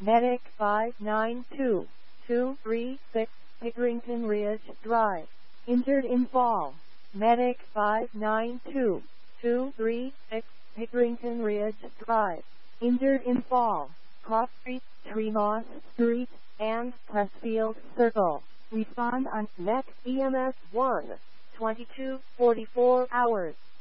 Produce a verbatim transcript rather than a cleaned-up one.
Medic five nine two two three six, Pickerington Ridge Drive. Injured in fall. Medic five nine two two three six, Pickerington Ridge Drive. Injured in fall. Cross Street, Tremont Street, and Pressfield Circle. Respond on Met E M S one, twenty-two, forty-four hours.